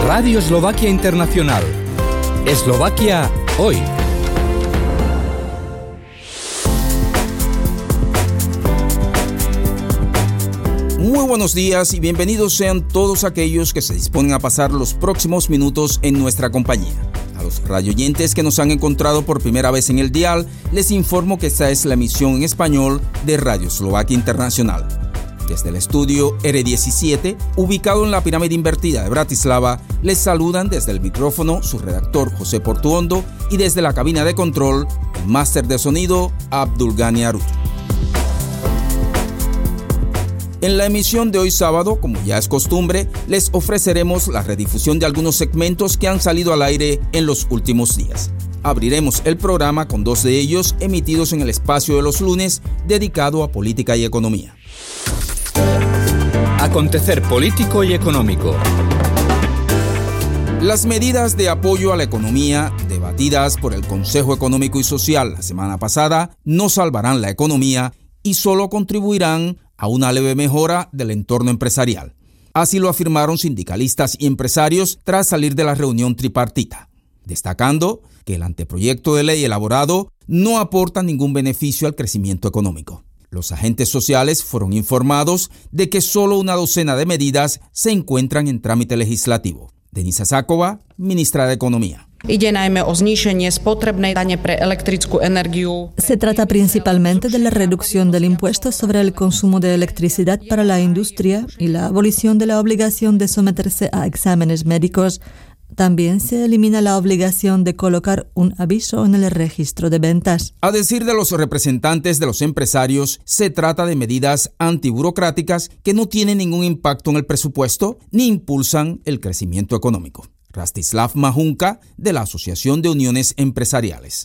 Radio Eslovaquia Internacional. Eslovaquia hoy. Muy buenos días y bienvenidos sean todos aquellos que se disponen a pasar los próximos minutos en nuestra compañía. A los radioyentes que nos han encontrado por primera vez en el dial, les informo que esta es la emisión en español de Radio Eslovaquia Internacional. Desde el estudio R17, ubicado en la pirámide invertida de Bratislava, les saludan desde el micrófono su redactor José Portuondo y desde la cabina de control, el máster de sonido Abdulgani Arut. En la emisión de hoy sábado, como ya es costumbre, les ofreceremos la redifusión de algunos segmentos que han salido al aire en los últimos días. Abriremos el programa con dos de ellos emitidos en el espacio de los lunes dedicado a política y economía. Acontecer político y económico. Las medidas de apoyo a la economía debatidas por el Consejo Económico y Social la semana pasada no salvarán la economía y solo contribuirán a una leve mejora del entorno empresarial. Así lo afirmaron sindicalistas y empresarios tras salir de la reunión tripartita, destacando que el anteproyecto de ley elaborado no aporta ningún beneficio al crecimiento económico. Los agentes sociales fueron informados de que solo una docena de medidas se encuentran en trámite legislativo. Denisa Sáková, ministra de Economía. Se trata principalmente de la reducción del impuesto sobre el consumo de electricidad para la industria y la abolición de la obligación de someterse a exámenes médicos. También se elimina la obligación de colocar un aviso en el registro de ventas. A decir de los representantes de los empresarios, se trata de medidas antiburocráticas que no tienen ningún impacto en el presupuesto ni impulsan el crecimiento económico. Rastislav Mahunka, de la Asociación de Uniones Empresariales.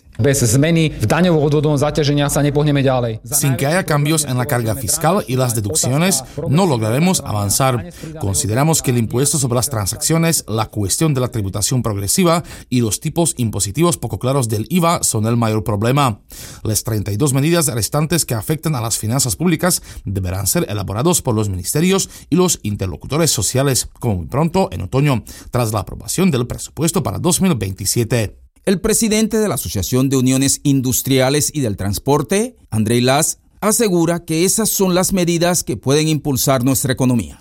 Sin que haya cambios en la carga fiscal y las deducciones, no lograremos avanzar. Consideramos que el impuesto sobre las transacciones, la cuestión de la tributación progresiva y los tipos impositivos poco claros del IVA son el mayor problema. Las 32 medidas restantes que afectan a las finanzas públicas deberán ser elaborados por los ministerios y los interlocutores sociales, como muy pronto en otoño, tras la aprobación del presupuesto para 2027. El presidente de la Asociación de Uniones Industriales y del Transporte, Andrej Las, asegura que esas son las medidas que pueden impulsar nuestra economía.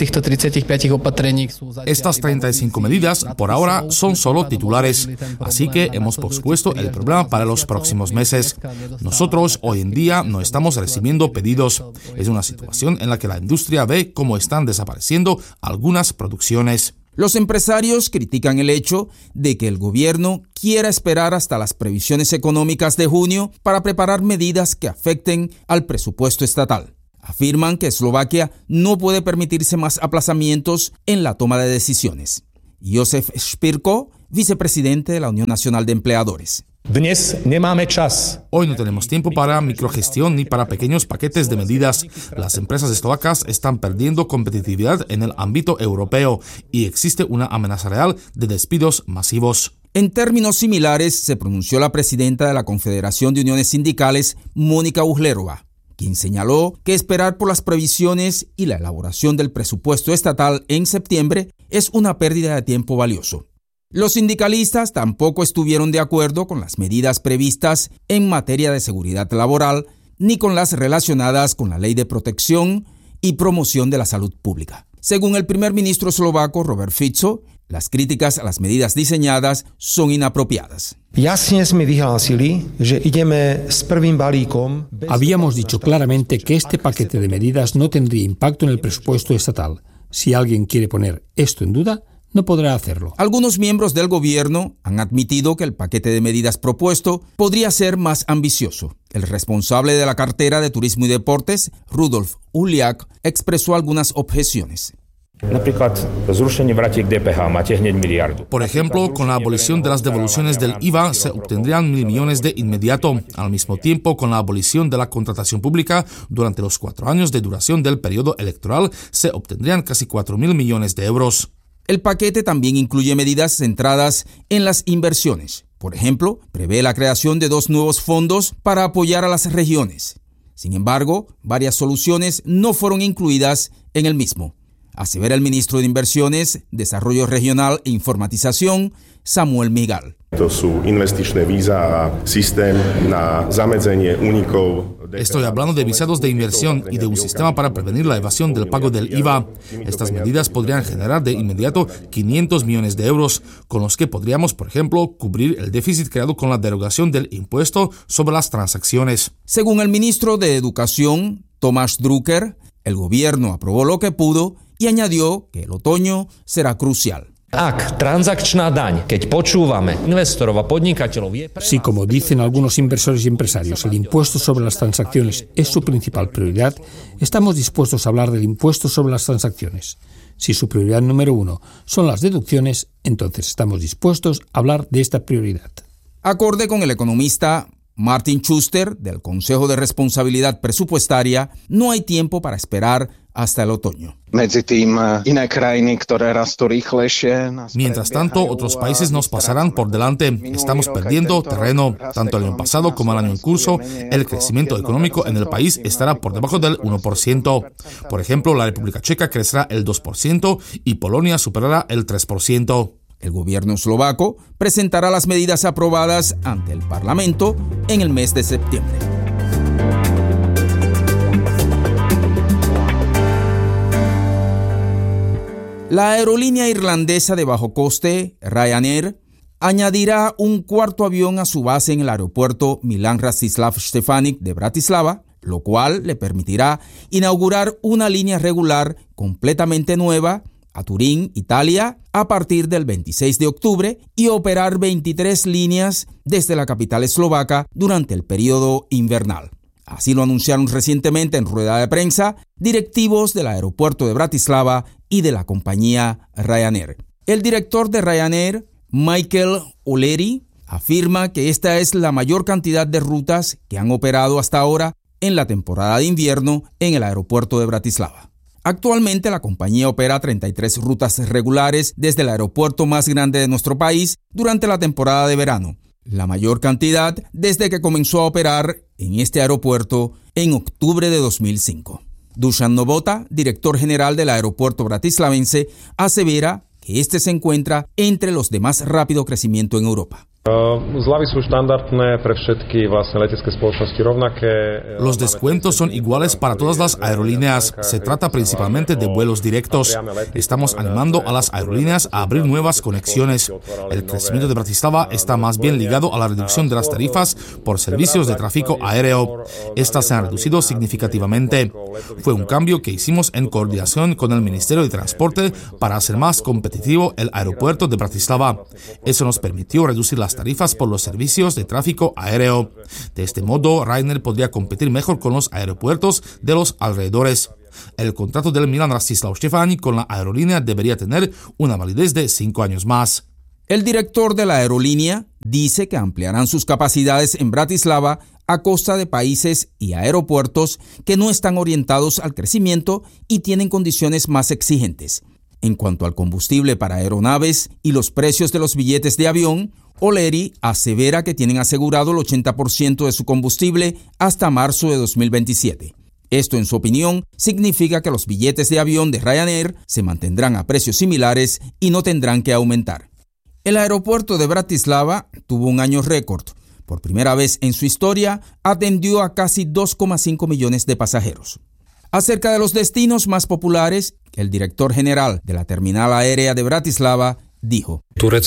Estas 35 medidas, por ahora, son solo titulares, así que hemos pospuesto el problema para los próximos meses. Nosotros, hoy en día, no estamos recibiendo pedidos. Es una situación en la que la industria ve cómo están desapareciendo algunas producciones. Los empresarios critican el hecho de que el gobierno quiera esperar hasta las previsiones económicas de junio para preparar medidas que afecten al presupuesto estatal. Afirman que Eslovaquia no puede permitirse más aplazamientos en la toma de decisiones. Josef Špirko, vicepresidente de la Unión Nacional de Empleadores. Hoy no tenemos tiempo para microgestión ni para pequeños paquetes de medidas. Las empresas eslovacas están perdiendo competitividad en el ámbito europeo y existe una amenaza real de despidos masivos. En términos similares se pronunció la presidenta de la Confederación de Uniones Sindicales, Mónica Uhlerova, quien señaló que esperar por las previsiones y la elaboración del presupuesto estatal en septiembre es una pérdida de tiempo valioso. Los sindicalistas tampoco estuvieron de acuerdo con las medidas previstas en materia de seguridad laboral ni con las relacionadas con la ley de protección y promoción de la salud pública. Según el primer ministro eslovaco Robert Fico, las críticas a las medidas diseñadas son inapropiadas. Habíamos dicho claramente que este paquete de medidas no tendría impacto en el presupuesto estatal. Si alguien quiere poner esto en duda, no podrá hacerlo. Algunos miembros del gobierno han admitido que el paquete de medidas propuesto podría ser más ambicioso. El responsable de la cartera de Turismo y Deportes, Rudolf Uliak, expresó algunas objeciones. Por ejemplo, con la abolición de las devoluciones del IVA se obtendrían 1.000 millones de inmediato. Al mismo tiempo, con la abolición de la contratación pública durante los 4 años de duración del periodo electoral se obtendrían casi 4.000 millones de euros. El paquete también incluye medidas centradas en las inversiones. Por ejemplo, prevé la creación de 2 nuevos fondos para apoyar a las regiones. Sin embargo, varias soluciones no fueron incluidas en el mismo. asevera el ministro de Inversiones, Desarrollo Regional e Informatización, Samuel Migal. Estoy hablando de visados de inversión y de un sistema para prevenir la evasión del pago del IVA. Estas medidas podrían generar de inmediato 500 millones de euros, con los que podríamos, por ejemplo, cubrir el déficit creado con la derogación del impuesto sobre las transacciones. Según el ministro de Educación, Tomáš Drucker, el gobierno aprobó lo que pudo y añadió que el otoño será crucial. Si, como dicen algunos inversores y empresarios, el impuesto sobre las transacciones es su principal prioridad, estamos dispuestos a hablar del impuesto sobre las transacciones. Si su prioridad número 1 son las deducciones, entonces estamos dispuestos a hablar de esta prioridad. Acorde con el economista Martin Schuster, del Consejo de Responsabilidad Presupuestaria, no hay tiempo para esperar hasta el otoño. Mientras tanto, otros países nos pasarán por delante. Estamos perdiendo terreno. Tanto el año pasado como el año en curso, el crecimiento económico en el país estará por debajo del 1%. Por ejemplo, la República Checa crecerá el 2% y Polonia superará el 3%. El gobierno eslovaco presentará las medidas aprobadas ante el Parlamento en el mes de septiembre. La aerolínea irlandesa de bajo coste, Ryanair, añadirá un cuarto avión a su base en el aeropuerto Milan Rastislav Štefánik de Bratislava, lo cual le permitirá inaugurar una línea regular completamente nueva a Turín, Italia, a partir del 26 de octubre y operar 23 líneas desde la capital eslovaca durante el periodo invernal. Así lo anunciaron recientemente en rueda de prensa directivos del aeropuerto de Bratislava y de la compañía Ryanair. El director de Ryanair, Michael O'Leary, afirma que esta es la mayor cantidad de rutas que han operado hasta ahora en la temporada de invierno en el aeropuerto de Bratislava. Actualmente la compañía opera 33 rutas regulares desde el aeropuerto más grande de nuestro país durante la temporada de verano, la mayor cantidad desde que comenzó a operar en este aeropuerto en octubre de 2005. Dušan Novota, director general del aeropuerto bratislavense, asevera que este se encuentra entre los de más rápido crecimiento en Europa. Los descuentos son iguales para todas las aerolíneas. Se trata principalmente de vuelos directos. Estamos animando a las aerolíneas a abrir nuevas conexiones. El crecimiento de Bratislava está más bien ligado a la reducción de las tarifas por servicios de tráfico aéreo. Estas se han reducido significativamente. Fue un cambio que hicimos en coordinación con el Ministerio de Transporte para hacer más competitivo el aeropuerto de Bratislava. Eso nos permitió reducir las tarifas por los servicios de tráfico aéreo. De este modo, Ryanair podría competir mejor con los aeropuertos de los alrededores. El contrato del Milan Rastislav Štefánik con la aerolínea debería tener una validez de 5 años más. El director de la aerolínea dice que ampliarán sus capacidades en Bratislava a costa de países y aeropuertos que no están orientados al crecimiento y tienen condiciones más exigentes. En cuanto al combustible para aeronaves y los precios de los billetes de avión, O'Leary asevera que tienen asegurado el 80% de su combustible hasta marzo de 2027. Esto, en su opinión, significa que los billetes de avión de Ryanair se mantendrán a precios similares y no tendrán que aumentar. El aeropuerto de Bratislava tuvo un año récord. Por primera vez en su historia, atendió a casi 2,5 millones de pasajeros. Acerca de los destinos más populares, el director general de la terminal aérea de Bratislava dijo: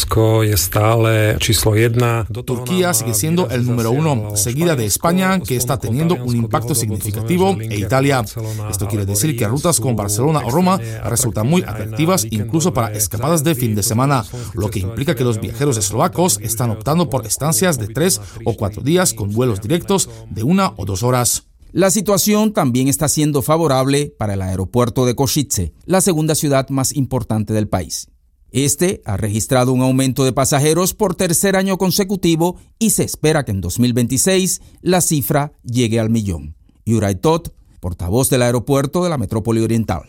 Turquía sigue siendo el número 1, seguida de España, que está teniendo un impacto significativo, e Italia. Esto quiere decir que rutas como Barcelona o Roma resultan muy atractivas incluso para escapadas de fin de semana, lo que implica que los viajeros eslovacos están optando por estancias de 3 o 4 días con vuelos directos de 1 o 2 horas. La situación también está siendo favorable para el aeropuerto de Košice, la segunda ciudad más importante del país. Este ha registrado un aumento de pasajeros por tercer año consecutivo y se espera que en 2026 la cifra llegue al 1.000.000. Juraj Todt, portavoz del aeropuerto de la metrópoli oriental.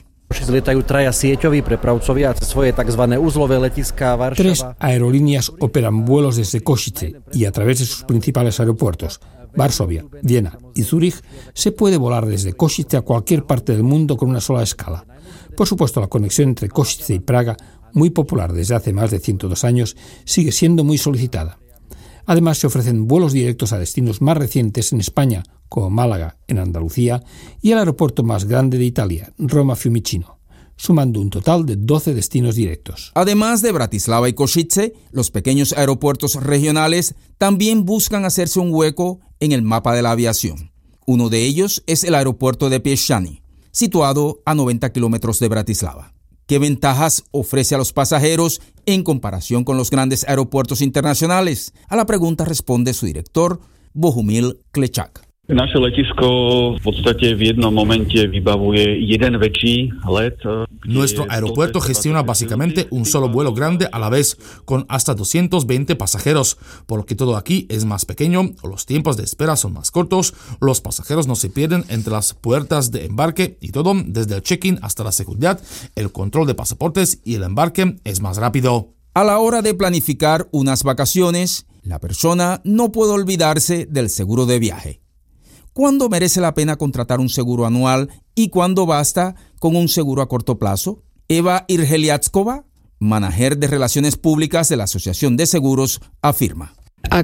3 aerolíneas operan vuelos desde Košice y a través de sus principales aeropuertos, Varsovia, Viena y Zúrich. Se puede volar desde Košice a cualquier parte del mundo con una sola escala. Por supuesto, la conexión entre Košice y Praga, muy popular desde hace más de 102 años, sigue siendo muy solicitada. Además, se ofrecen vuelos directos a destinos más recientes en España, como Málaga, en Andalucía, y el aeropuerto más grande de Italia, Roma-Fiumicino, sumando un total de 12 destinos directos. Además de Bratislava y Košice, los pequeños aeropuertos regionales también buscan hacerse un hueco en el mapa de la aviación. Uno de ellos es el aeropuerto de Piešťany, situado a 90 kilómetros de Bratislava. ¿Qué ventajas ofrece a los pasajeros en comparación con los grandes aeropuertos internacionales? A la pregunta responde su director, Bohumil Klečák. Naše letisko v podstate v jednom momente vybavuje jeden väčší let. Nuestro aeropuerto gestiona básicamente un solo vuelo grande a la vez, con hasta 220 pasajeros, por lo que todo aquí es más pequeño, los tiempos de espera son más cortos, los pasajeros no se pierden entre las puertas de embarque y todo, desde el check-in hasta la seguridad, el control de pasaportes y el embarque es más rápido. A la hora de planificar unas vacaciones, la persona no puede olvidarse del seguro de viaje. ¿Cuándo merece la pena contratar un seguro anual y cuándo basta con un seguro a corto plazo? Eva Irheliackova, manager de Relaciones Públicas de la Asociación de Seguros, afirma.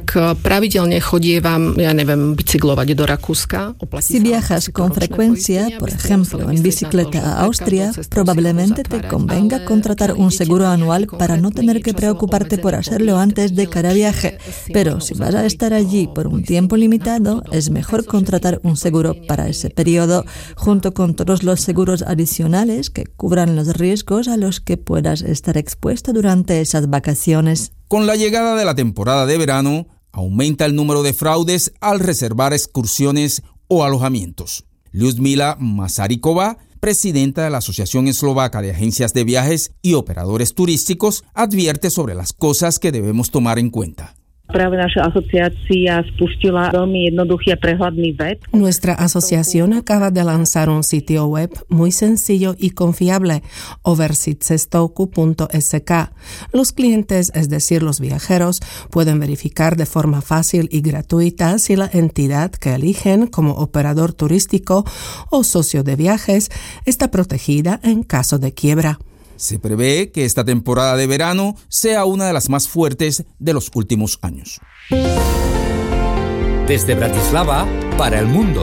Si viajas con frecuencia, por ejemplo, en bicicleta a Austria, probablemente te convenga contratar un seguro anual para no tener que preocuparte por hacerlo antes de cada viaje. Pero si vas a estar allí por un tiempo limitado, es mejor contratar un seguro para ese periodo, junto con todos los seguros adicionales que cubran los riesgos a los que puedas estar expuesto durante esas vacaciones. Con la llegada de la temporada de verano, aumenta el número de fraudes al reservar excursiones o alojamientos. Lyudmila Masarykova, presidenta de la Asociación Eslovaca de Agencias de Viajes y Operadores Turísticos, advierte sobre las cosas que debemos tomar en cuenta. Nuestra asociación acaba de lanzar un sitio web muy sencillo y confiable, oversitcestoku.sk. Los clientes, es decir, los viajeros, pueden verificar de forma fácil y gratuita si la entidad que eligen como operador turístico o socio de viajes está protegida en caso de quiebra. Se prevé que esta temporada de verano sea una de las más fuertes de los últimos años. Desde Bratislava para el mundo.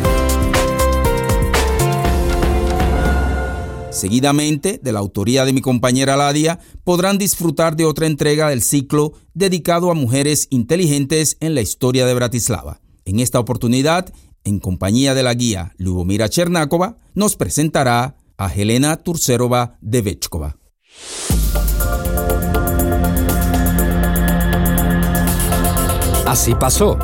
Seguidamente, de la autoría de mi compañera Ladia, podrán disfrutar de otra entrega del ciclo dedicado a mujeres inteligentes en la historia de Bratislava. En esta oportunidad, en compañía de la guía Ljubomíra Černáková, nos presentará a Helena Turčerová-Devečková. Así pasó.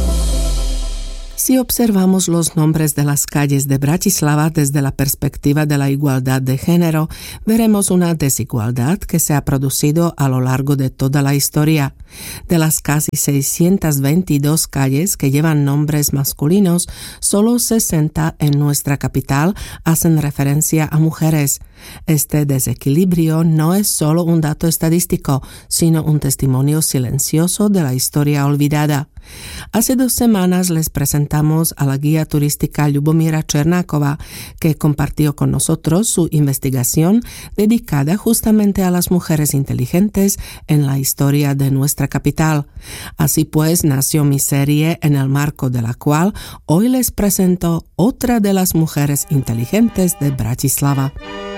Si observamos los nombres de las calles de Bratislava desde la perspectiva de la igualdad de género, veremos una desigualdad que se ha producido a lo largo de toda la historia. De las casi 622 calles que llevan nombres masculinos, solo 60 en nuestra capital hacen referencia a mujeres. Este desequilibrio no es solo un dato estadístico, sino un testimonio silencioso de la historia olvidada. Hace 2 semanas les presentamos a la guía turística Ljubomíra Černáková, que compartió con nosotros su investigación dedicada justamente a las mujeres inteligentes en la historia de nuestra capital. Así pues, nació mi serie en el marco de la cual hoy les presento otra de las mujeres inteligentes de Bratislava.